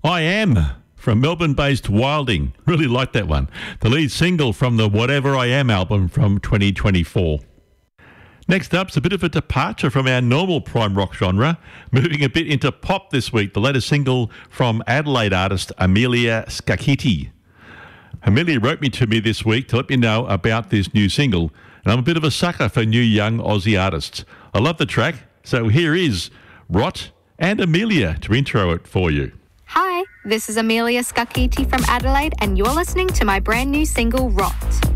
I Am from Melbourne-based Wilding. Really like that one. The lead single from the Whatever I Am album from 2024. Next up's a bit of a departure from our normal prime rock genre, moving a bit into pop this week. The latest single from Adelaide artist Amelia Skakiti. Amelia wrote to me this week to let me know about this new single, and I'm a bit of a sucker for new young Aussie artists. I love the track, so here is Rot and Amelia to intro it for you. Hi, this is Amelia Skakiti from Adelaide, and you're listening to my brand new single, Rot.